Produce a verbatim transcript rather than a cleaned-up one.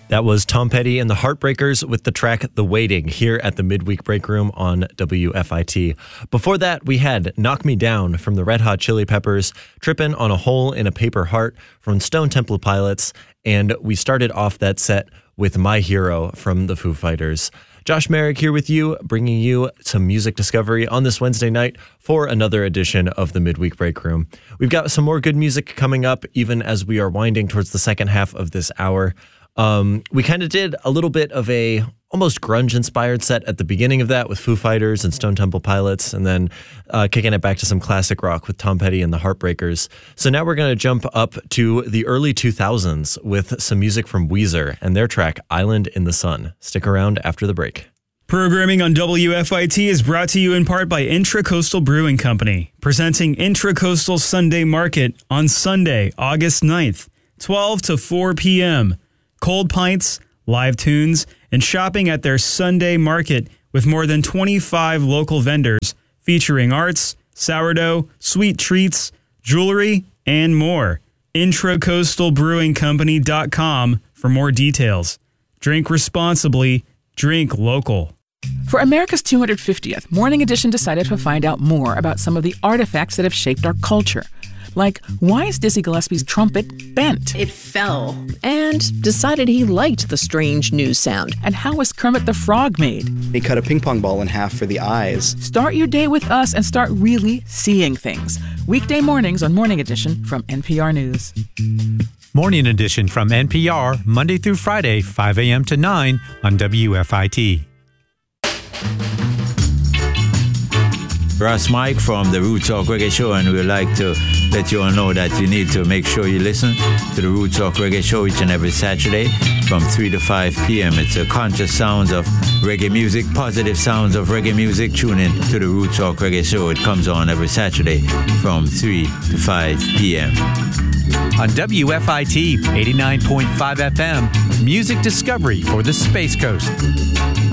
That was Tom Petty and the Heartbreakers with the track The Waiting here at the Midweek Break Room on W F I T. Before that, we had Knock Me Down from the Red Hot Chili Peppers, Trippin' on a Hole in a Paper Heart from Stone Temple Pilots, and we started off that set with My Hero from the Foo Fighters. Josh Merrick here with you, bringing you some music discovery on this Wednesday night for another edition of the Midweek Break Room. We've got some more good music coming up, even as we are winding towards the second half of this hour. Um, we kind of did a little bit of a almost grunge-inspired set at the beginning of that with Foo Fighters and Stone Temple Pilots, and then uh, kicking it back to some classic rock with Tom Petty and the Heartbreakers. So now we're going to jump up to the early two thousands with some music from Weezer and their track Island in the Sun. Stick around after the break. Programming on W F I T is brought to you in part by Intracoastal Brewing Company, presenting Intracoastal Sunday Market on Sunday, August ninth, twelve to four p.m., cold pints, live tunes, and shopping at their Sunday market with more than twenty-five local vendors featuring arts, sourdough, sweet treats, jewelry, and more. Intracoastal Brewing Company dot com for more details. Drink responsibly. Drink local. For America's two hundred fiftieth, Morning Edition decided to find out more about some of the artifacts that have shaped our culture. Like, why is Dizzy Gillespie's trumpet bent? It fell and decided he liked the strange new sound. And how was Kermit the Frog made? He cut a ping pong ball in half for the eyes. Start your day with us and start really seeing things. Weekday mornings on Morning Edition from N P R News. Morning Edition from N P R, Monday through Friday, five a.m. to nine on W F I T. Ross Mike from the Roots Talk Reggae Show, and we'd like to let you all know that you need to make sure you listen to the Roots Talk Reggae Show each and every Saturday from three to five p.m. It's a conscious sounds of reggae music, positive sounds of reggae music. Tune in to the Roots Talk Reggae Show. It comes on every Saturday from three to five p.m. On W F I T eighty-nine point five F M, music discovery for the Space Coast.